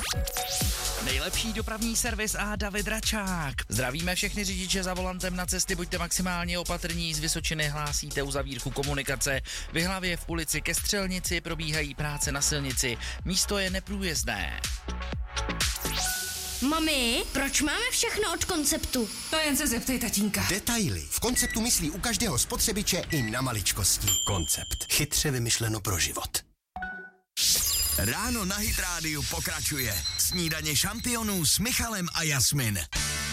Nejlepší dopravní servis a David Račák. Zdravíme všechny řidiče za volantem na cesty, buďte maximálně opatrní, z Vysočiny hlásíte uzavírku komunikace. V Jihlavě v ulici ke Střelnici probíhají práce na silnici, místo je neprůjezdné. Mami, proč máme všechno od Konceptu? To jen se zeptej tatínka. Detaily. V Konceptu myslí u každého spotřebiče i na maličkosti. Koncept. Chytře vymyšleno pro život. Ráno na Hit rádiu pokračuje. Snídaně šampionů s Michalem a Jasmin.